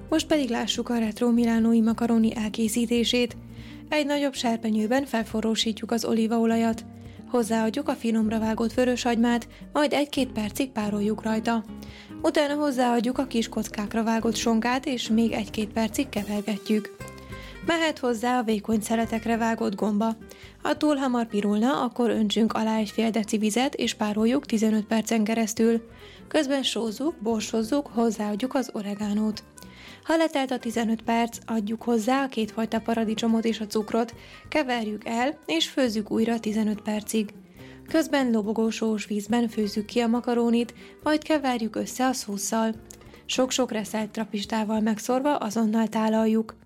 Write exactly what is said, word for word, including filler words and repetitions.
Most pedig lássuk a retro milánói makaroni elkészítését. Egy nagyobb serpenyőben felforrósítjuk az olívaolajat. Hozzáadjuk a finomra vágott vöröshagymát, majd egy-két percig pároljuk rajta. Utána hozzáadjuk a kis kockákra vágott sonkát, és még egy-két percig kevergetjük. Mehet hozzá a vékony szeletekre vágott gomba. Ha túl hamar pirulna, akkor öntsünk alá egy fél deci vizet, és pároljuk tizenöt percen keresztül. Közben sózzuk, borsozzuk, hozzáadjuk az oregánót. Ha letelt a tizenöt perc, adjuk hozzá a kétfajta paradicsomot és a cukrot, keverjük el, és főzzük újra tizenöt percig. Közben lobogó sós vízben főzzük ki a makarónit, majd keverjük össze a szósszal. Sok-sok reszelt trapistával megszorva azonnal tálaljuk.